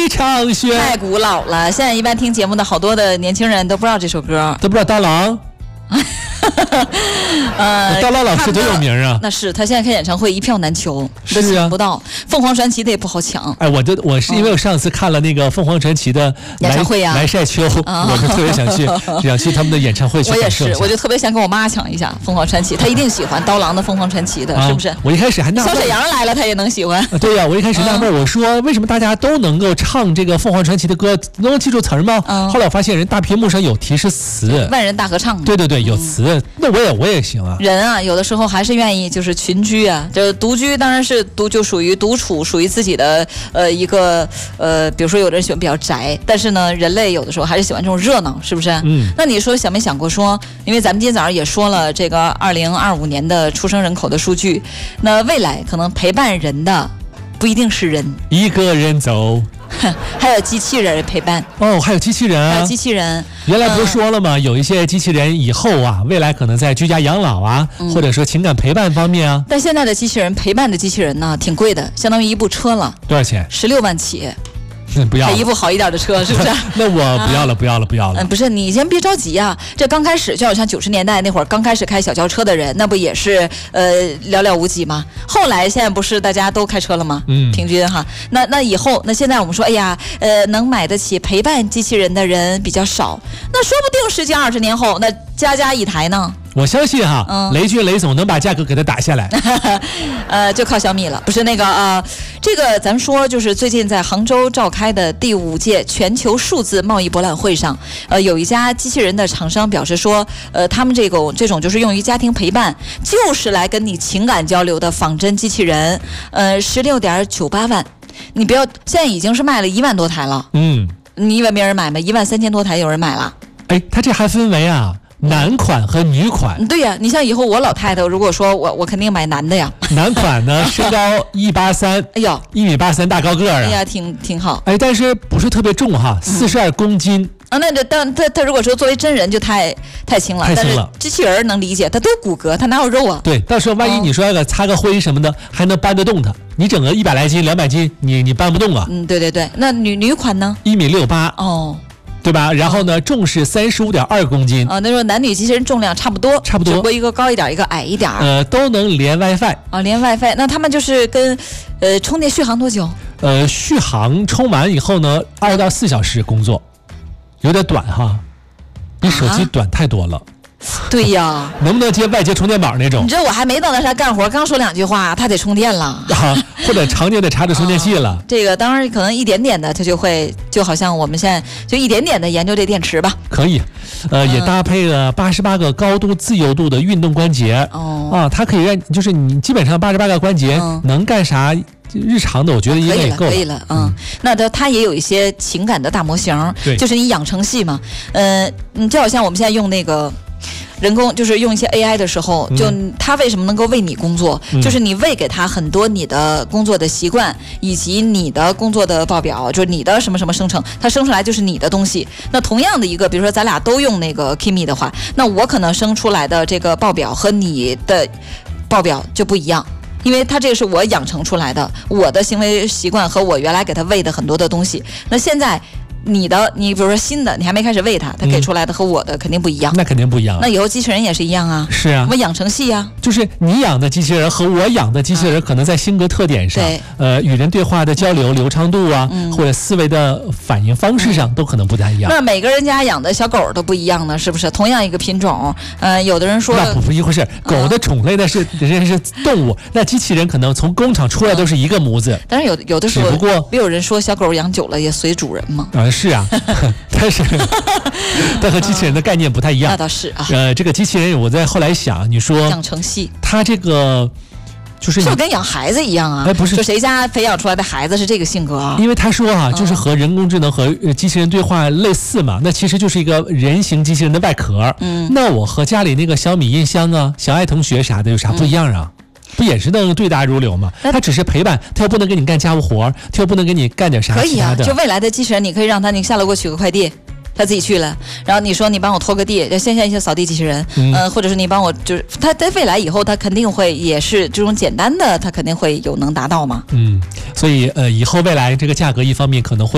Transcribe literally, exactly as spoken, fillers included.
场雪。 太古老了，现在一般听节目的好多的年轻人都不知道这首歌， 都不知道刀郎。 呃， 刀郎老师多有名啊！ 那是他现在开演唱会一票难求， 是啊， 都抢不到。凤凰传奇的也不好抢。 哎，我就我是因为我上次看了那个凤凰传奇的演唱会啊， 来晒秋， 啊、 我就特别想去，想去他们的演唱会去感受一下。 我也是，我就特别想跟我妈抢一下凤凰传奇，她一定喜欢刀郎的凤凰传奇的，啊、是不是？ 我一开始还纳闷， 小沈阳来了，她也能喜欢。 啊、对呀、啊，我一开始纳闷，我说为什么大家都能够唱这个凤凰传奇的歌，能够记住词儿吗？嗯、后来我发现人大屏幕上有提示词， 万人大合唱。 对对对，有词，嗯、那我也我也行啊。 人啊，有的时候还是愿意就是群居啊，就是独居当然是独就属于独处，属于自己的呃一个呃，比如说有的人喜欢比较宅，但是呢，人类有的时候还是喜欢这种热闹，是不是？ 嗯。 那你说想没想过说，因为咱们今天早上也说了这个二零二五年的出生人口的数据，那未来可能陪伴人的不一定是人， 一个人走。 还有机器人陪伴哦，还有机器人啊， 还有机器人。 原来不是说了吗？嗯、有一些机器人以后啊，未来可能在居家养老啊，嗯、或者说情感陪伴方面啊。 但现在的机器人陪伴的机器人呢，挺贵的，相当于一部车了。 多少钱？ 十六万起。 不要了， 一部好一点的车，是不是？ 那我不要了，不要了，不要了。 嗯，不是，你先别着急啊。这刚开始就好像九十年代那会儿刚开始开小轿车的人，那不也是呃寥寥无几吗？后来现在不是大家都开车了吗？嗯，平均哈。那那以后，那现在我们说，哎呀，呃，能买得起陪伴机器人的人比较少，那说不定十几二十年后，那家家一台呢。 我相信哈，嗯、雷军雷总能把价格给它打下来， 呃，就靠小米了。不是那个呃，这个咱们说就是最近在杭州召开的第五届全球数字贸易博览会上，呃，有一家机器人的厂商表示说，呃，他们这种这种就是用于家庭陪伴，就是来跟你情感交流的仿真机器人，呃，十六点九八万，你不要，现在已经是卖了一万多台了， 嗯， 你以为没人买吗？一万三千多台有人买了， 哎，它这还分为啊。男款和女款， 对呀，你像以后我老太太，如果说我我肯定买男的呀。 男款呢，身高一八三， 哎呦， 一米八三大高个儿啊， 哎呀，挺挺好。 哎，但是不是特别重哈，四十二公斤。 啊，那这但他他如果说作为真人就太太轻了， 太轻了。 但是机器人能理解，它都骨骼，它哪有肉啊？ 对，到时候万一你说要个擦个灰什么的，哦、还能搬得动它。你整个一百来斤、两百斤，你你搬不动啊。 嗯，对对对。那女女款呢？ 一米六八。 哦。 对吧？然后呢，重是三十五点二公斤啊。那时候男女机器人重量差不多， 差不多， 只不过一个高一点，一个矮一点。 呃，都能连 WiFi 啊，连 WiFi。那他们就是跟，呃，充电续航多久？ 呃，续航充完以后呢，二到四小时工作，有点短哈，比手机短太多了。啊对呀， 能不能接外接充电宝那种？ 你这我还没等到他干活，刚说两句话，他得充电了啊，或者常年得插着充电器了。啊、 这个当然可能一点点的，他就会就好像我们现在就一点点的研究这电池吧。 可以，呃，也搭配了八十八个高度自由度的运动关节。哦啊，它可以让就是你基本上八十八个关节能干啥？日常的我觉得应该也够了， 可以了，嗯，嗯那它它也有一些情感的大模型， 对， 就是你养成系嘛，呃，嗯，就好像我们现在用那个人工，就是用一些 A I 的时候，就它为什么能够为你工作，嗯、就是你喂给它很多你的工作的习惯以及你的工作的报表，就是你的什么什么生成，它生出来就是你的东西。那同样的一个，比如说咱俩都用那个 Kimi 的话，那我可能生出来的这个报表和你的报表就不一样。因为它这个是我养成出来的，我的行为习惯和我原来给它喂的很多的东西，那现在你的，你比如说新的，你还没开始喂它，它给出来的和我的肯定不一样。 嗯、那肯定不一样。 那以后机器人也是一样啊。 是啊， 我养成系啊。 就是你养的机器人和我养的机器人，可能在性格特点上， 对、 呃，与人对话的交流流畅度啊， 嗯、 或者思维的反应方式上，嗯、都可能不太一样。 那每个人家养的小狗都不一样呢，是不是？同样一个品种，呃，有的人说那不是一回事。狗的种类那是人是动物，那机器人可能从工厂出来都是一个模子。 但是有有的时候， 不过也有人说小狗养久了也随主人嘛。 啊，是啊。但是，但和机器人的概念不太一样。 那倒是啊。 呃，这个机器人，我在后来想，你说养成系， 它这个就是就跟养孩子一样啊。 哎，不是， 就谁家培养出来的孩子是这个性格啊？ 因为他说啊，就是和人工智能和机器人对话类似嘛，那其实就是一个人形机器人的外壳。嗯，那我和家里那个小米音箱啊、小爱同学啥的有啥不一样啊？嗯不也是能对答如流吗？他只是陪伴，他又不能给你干家务活，他又不能给你干点啥其他的。 可以啊，就未来的机器人，你可以让他你下楼给我取个快递，他自己去了。然后你说你帮我拖个地，线下一些扫地机器人，嗯、呃，或者是你帮我，就是他在未来以后，他肯定会也是这种简单的，他肯定会有能达到嘛。 嗯，所以呃，以后未来这个价格一方面可能会。